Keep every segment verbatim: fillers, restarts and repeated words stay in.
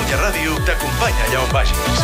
Catalunya Ràdio t'acompanya allà on vagis.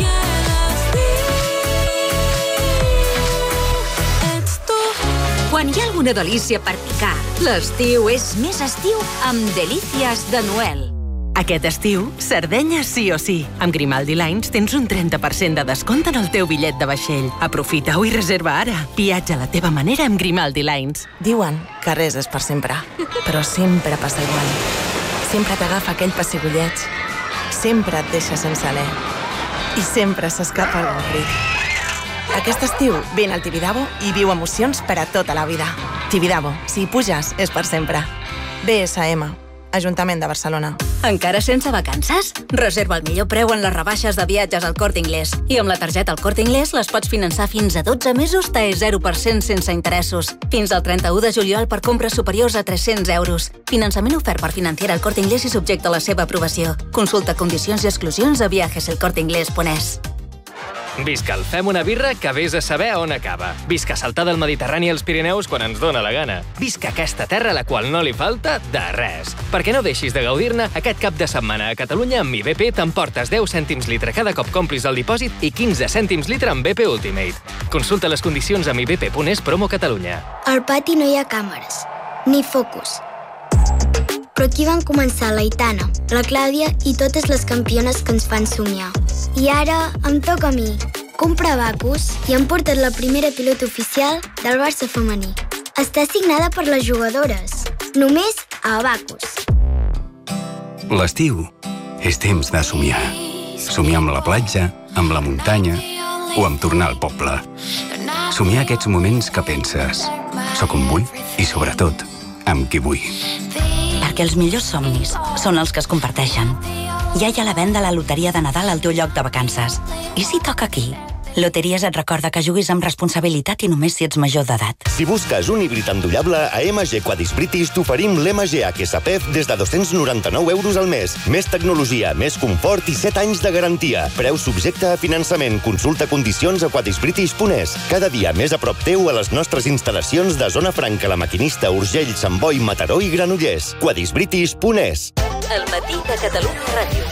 Quan hi ha alguna delícia per picar, l'estiu és més estiu amb Delícies de Noel. Aquest estiu, Sardenya sí o sí. Amb Grimaldi Lines tens un trenta per cent de descompte en el teu bitllet de vaixell. Aprofita-ho i reserva ara. Viatja a la teva manera amb Grimaldi Lines. Diuen que res és per sempre, però sempre passa igual. Sempre t'agafa aquell pessigolleig. Sempre et deixa sense alè. I sempre s'escapa algun crit. Aquest estiu, vine al Tibidabo i viu emocions per a tota la vida. Tibidabo, si hi puges, és per sempre. B S M, Ajuntament de Barcelona. Encara sense vacances? Reserva el millor preu en les rebaixes de viatges al Corte Inglés. I amb la targeta al Corte Inglés les pots finançar fins a dotze mesos T E zero per cent sense interessos. Fins al trenta-u de juliol per compres superiors a tres-cents euros. Finançament ofert per Financiera al Corte Inglés i subjecte a la seva aprovació. Consulta condicions i exclusions a viajes el corte inglés punt es. Visca el Fem una birra que vés a saber on acaba. Visca saltar del Mediterrani als Pirineus quan ens dóna la gana. Visca aquesta terra a la qual no li falta de res. Perquè no deixis de gaudir-ne, aquest cap de setmana a Catalunya amb mi B P t'emportes deu cèntims litre cada cop complis el dipòsit i quinze cèntims litre amb B P Ultimate. Consulta les condicions a mi b p punt es promo Catalunya. Al pati no hi ha càmeres, ni focus. Però aquí van començar la Aitana, la Clàudia i totes les campiones que ens fan somiar. I ara em toca a mi. Comprar Abacus i han portat la primera pilota oficial del Barça femení. Està signada per les jugadores. Només a Abacus. L'estiu és temps de somiar. Somiar amb la platja, amb la muntanya o amb tornar al poble. Somiar aquests moments que penses soc on vull i, sobretot, amb qui vull. Perquè els millors somnis són els que es comparteixen. Ja hi ha la venda a la loteria de Nadal al teu lloc de vacances. I si toca aquí? Loteries et recorda que juguis amb responsabilitat i només si ets major d'edat. Si busques un híbrid endollable, a M G Quadis British t'oferim l'M G H S P E F des de dos-cents noranta-nou euros al mes. Més tecnologia, més confort i set anys de garantia. Preu subjecte a finançament. Consulta condicions a quadis british punt es. Cada dia més a prop teu a les nostres instal·lacions de Zona Franca, La Maquinista, Urgell, Sant Boi, Mataró i Granollers. quadis british punt es. El matí de Catalunya Ràdio.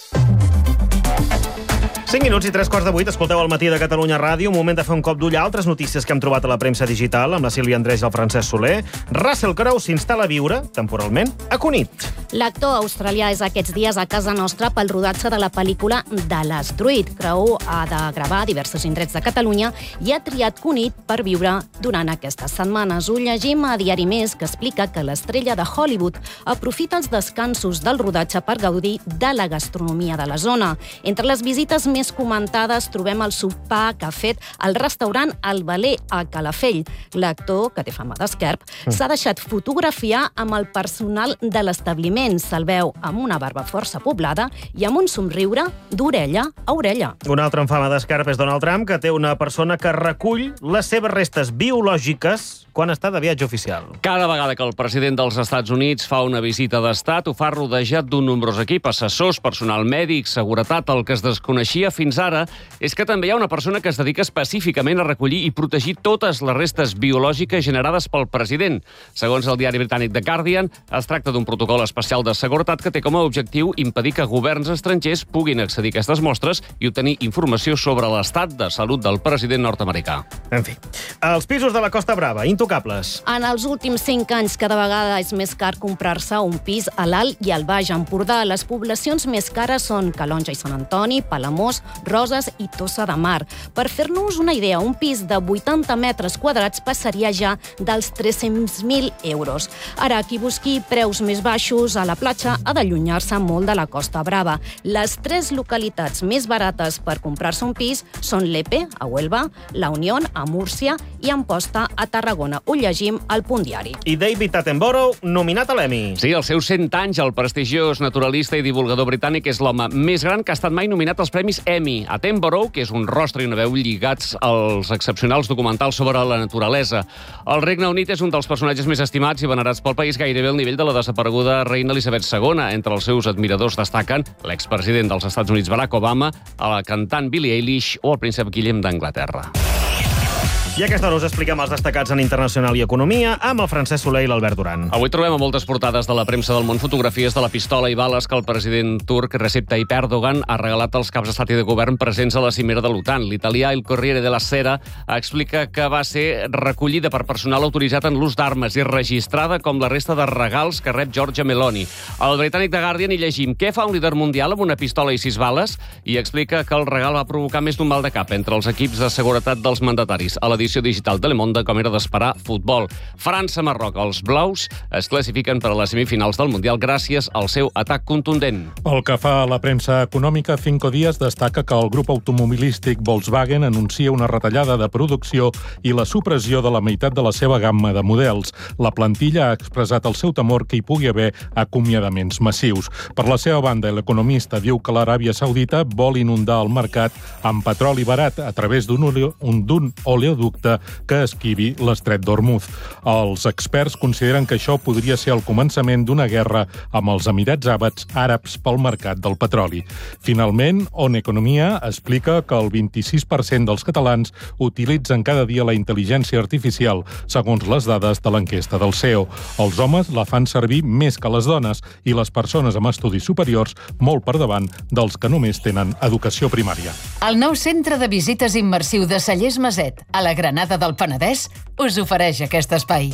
cinc minuts i tres quarts de vuit, escolteu el matí de Catalunya Ràdio. Un moment de fer un cop d'ull a altres notícies que hem trobat a la premsa digital amb la Sílvia Andrés i el Francesc Soler. Russell Crowe s'instal·la a viure, temporalment, a Cunit. L'actor australià és aquests dies a casa nostra pel rodatge de la pel·lícula de l'As Druid. Crowe ha de gravar a diversos indrets de Catalunya i ha triat Cunit per viure durant aquestes setmanes. Ho llegim a Diari Més, que explica que l'estrella de Hollywood aprofita els descansos del rodatge per gaudir de la gastronomia de la zona. Entre les visites més més comentades trobem el sopar que ha fet al restaurant El Valer a Calafell. L'actor, que té fama d'esquerp, mm. s'ha deixat fotografiar amb el personal de l'establiment. Se'l veu amb una barba força poblada i amb un somriure d'orella a orella. Un altre amb fama d'esquerp és Donald Trump, que té una persona que recull les seves restes biològiques quan està de viatge oficial. Cada vegada que el president dels Estats Units fa una visita d'estat, ho fa rodejat d'un nombrós equip, assessors, personal mèdic, seguretat. El que es desconeixia fins ara és que també hi ha una persona que es dedica específicament a recollir i protegir totes les restes biològiques generades pel president. Segons el diari britànic The Guardian, es tracta d'un protocol especial de seguretat que té com a objectiu impedir que governs estrangers puguin accedir a aquestes mostres i obtenir informació sobre l'estat de salut del president nord-americà. En fi, els pisos de la Costa Brava, intocables. En els últims cinc anys, cada vegada és més car comprar-se un pis a l'Alt i al Baix Empordà. Les poblacions més cares són Calonja i Sant Antoni, Palamós, Roses i Tossa de Mar. Per fer-nos una idea, un pis de vuitanta metres quadrats passaria ja dels tres-cents mil euros. Ara, qui busqui preus més baixos a la platja ha d'allunyar-se molt de la Costa Brava. Les tres localitats més barates per comprar-se un pis són Lepe, a Huelva, La Unió, a Múrcia i Amposta, a Tarragona. Ho llegim al Punt Diari. I David Attenborough, nominat a l'Emmy. Sí, als seus cent anys, el prestigiós naturalista i divulgador britànic és l'home més gran que ha estat mai nominat als Premis Emmy. Attenborough, que és un rostre i una veu lligats als excepcionals documentals sobre la naturalesa. El Regne Unit és un dels personatges més estimats i venerats pel país, gairebé al nivell de la desapareguda reina Elisabet segona. Entre els seus admiradors destaquen l'expresident dels Estats Units Barack Obama, la cantant Billie Eilish o el príncep Guillem d'Anglaterra. I a aquesta hora us expliquem els destacats en internacional i economia amb el Francesc Soler i l'Albert Duran. Avui trobem a moltes portades de la premsa del món fotografies de la pistola i bales que el president turc Recep Tayyip Erdogan ha regalat als caps d'estat i de govern presents a la cimera de l'OTAN. L'italià El Corriere della Sera explica que va ser recollida per personal autoritzat en l'ús d'armes i registrada com la resta de regals que rep Giorgia Meloni. Al britànic The Guardian hi llegim què fa un líder mundial amb una pistola i sis bales i explica que el regal va provocar més d'un mal de cap entre els equips de seguretat dels mandataris. A l'edició digital de Le Monde, com era d'esperar, futbol. França-Marroc, els blaus es classifiquen per a les semifinals del Mundial gràcies al seu atac contundent. Pel que fa a la premsa econòmica, Cinco Días destaca que el grup automobilístic Volkswagen anuncia una retallada de producció i la supressió de la meitat de la seva gamma de models. La plantilla ha expressat el seu temor que hi pugui haver acomiadaments massius. Per la seva banda, l'economista diu que l'Aràbia Saudita vol inundar el mercat amb petroli barat a través d'un oleoducte que esquivi l'estret d'Hormuz. Els experts consideren que això podria ser el començament d'una guerra amb els Emirats Àrabs pel mercat del petroli. Finalment, On Economia explica que el vint-i-sis per cent dels catalans utilitzen cada dia la intel·ligència artificial, segons les dades de l'enquesta del C E O. Els homes la fan servir més que les dones i les persones amb estudis superiors molt per davant dels que només tenen educació primària. El nou centre de visites immersiu de Cellers Maset, a la Granada del Penedès, us ofereix aquest espai.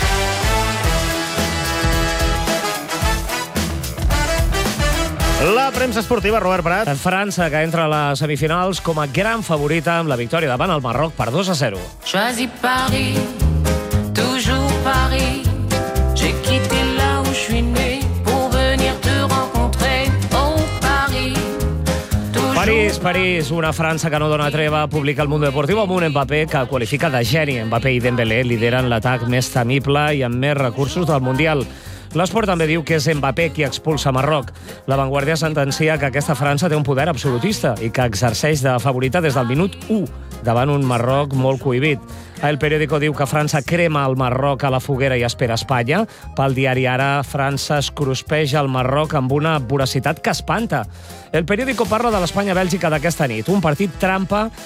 La premsa esportiva, Robert Prat. França, que entra a les semifinals com a gran favorita amb la victòria davant el Marroc per dos a zero. Choisis Paris, toujours Paris. J'ai quitté là où je suis né pour venir te rencontrer. Oh, Paris. París, París, una França que no dona treva, publica el Mundo Deportiu amb un Mbappé que qualifica de geni. Mbappé i Dembélé lideren l'atac més temible i amb més recursos del Mundial. L'Esport també diu que és Mbappé qui expulsa Marroc. La Vanguardia sentencia que aquesta França té un poder absolutista i que exerceix de favorita des del minut u davant un Marroc molt cohibit. El periòdico diu que França crema el Marroc a la foguera i espera Espanya. Pel diari Ara, França es cruspeja el Marroc amb una voracitat que espanta. El periòdico parla de l'Espanya-Bèlgica d'aquesta nit, un partit trampa